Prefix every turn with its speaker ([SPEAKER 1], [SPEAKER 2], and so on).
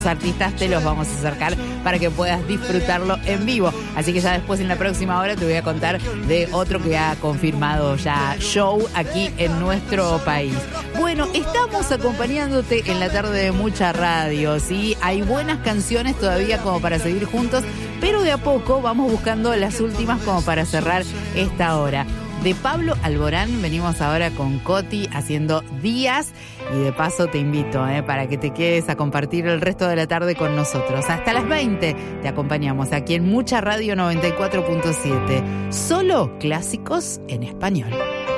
[SPEAKER 1] artistas te los vamos a acercar para que puedas disfrutarlo en vivo. Así que ya después en la próxima hora te voy a contar de otro que ha confirmado ya show aquí en nuestro país. Bueno, estamos acompañándote en la tarde de mucha radio, ¿sí? Hay buenas canciones todavía como para seguir juntos, pero de a poco vamos buscando las últimas como para cerrar esta hora. De Pablo Alborán venimos ahora con Coti haciendo Días y de paso te invito para que te quedes a compartir el resto de la tarde con nosotros. Hasta las 20 te acompañamos aquí en Mucha Radio 94.7. Solo clásicos en español.